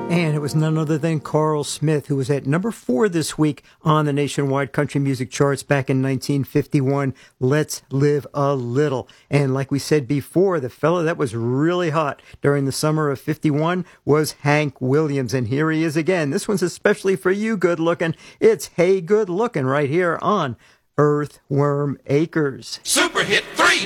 And it was none other than Carl Smith, who was at number 4 this week on the nationwide country music charts back in 1951. Let's Live a Little. And like we said before, the fellow that was really hot during the summer of 51 was Hank Williams. And here he is again. This one's especially for you, good looking. It's Hey Good Looking right here on Earthworm Acres. Super Hit 3!